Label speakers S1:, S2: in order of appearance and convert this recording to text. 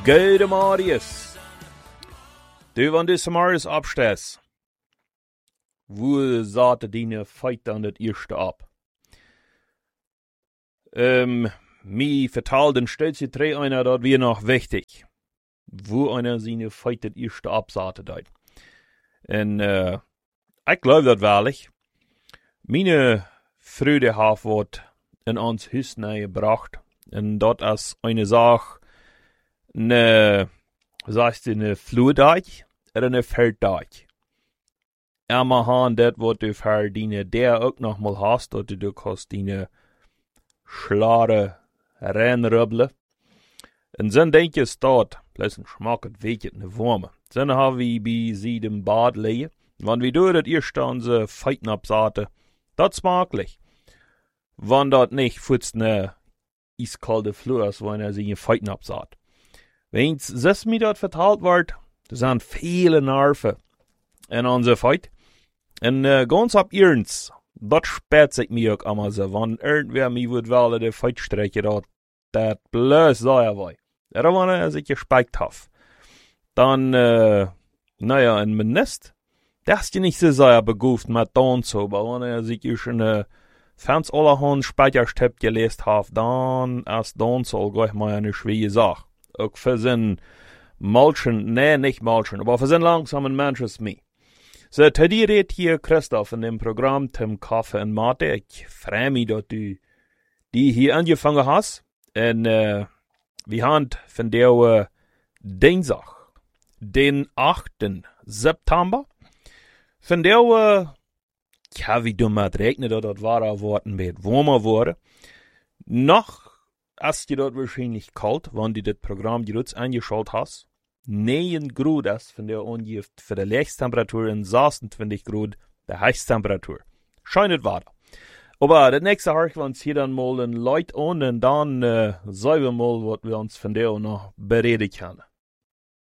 S1: Gute Marius. Du, wenn du Marius abstehst, wo satte deine Feit dann das erste ab? Mi vertalten stellt sich drei einer, dort wir noch wichtig. Wo einer seine Feit das erste absatte deit. Und, ich glaube das wahrlich. Meine Freude hat wird in uns Hüs gebracht. Und dort als eine Sache, eine Flurdeich oder eine Felddeich. Einmal haben das, was du verdienen, der auch noch mal hast, dass du kannst deine schlare reinrübbeln. Und dann denke ich, dort, plötzlich schmeckt es eine Wurme. Dann haben wir bei sie im Bad liegen. Wenn wir durch das erste unsere Feiten absaten, das smaklich. Wenn dort nicht futz ne eiskalte Flur ist, wenn sie Feiten absat. Wenn es mir dort vertalt wird, da sind viele Nerven in unserer Feit. Und ganz ab irrens, das spät sich mir auch immer so, wenn irgendwer mir wird wollen, die Feitstrecke dort, das bloß sei wei. Oder wenn er sich gespeikt hat. Dann, naja, in mein Nest, das ist ja nicht so sehr beguft mit Donzo, aber wenn er sich schon Fans allerhand Speicherstipp gelesen hat, dann ist Donzo gleich mal eine schwere Sache. Auch für sein Malchen, nee, nicht Malchen, aber für sein langsamen Menschen mir. So, Teddy redet hier Christoph in dem Programm Tim Kaffee und Mate. Ich freue mich, dass du die hier angefangen hast. Und wir haben von der Dienstag, den 8. September, von der ja, wie du mal regnet, dass das wahrer Worten wird warmer wurde. Noch ist dir dort wahrscheinlich kalt, wenn du das Programm jetzt eingeschaltet hast. 9 Grad ist von der Ungift für die Lechtstemperatur und 26 Grad der Heißtemperatur. Scheinet weiter. Aber das nächste Tag, wir uns hier dann mal ein Light an und dann sehen wir mal, was wir uns von der noch bereden können.